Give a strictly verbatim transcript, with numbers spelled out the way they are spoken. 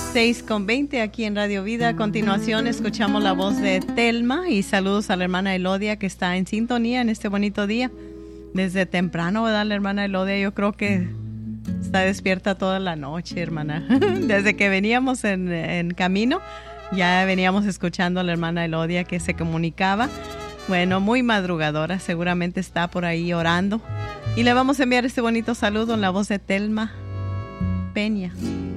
seis con veinte aquí en Radio Vida. A continuación escuchamos la voz de Telma y saludos a la hermana Elodia que está en sintonía en este bonito día. Desde temprano, ¿verdad? La hermana Elodia, yo creo que está despierta toda la noche, hermana. Desde que veníamos en, en camino, ya veníamos escuchando a la hermana Elodia que se comunicaba. Bueno, muy madrugadora, seguramente está por ahí orando. Y le vamos a enviar este bonito saludo en la voz de Telma Peña.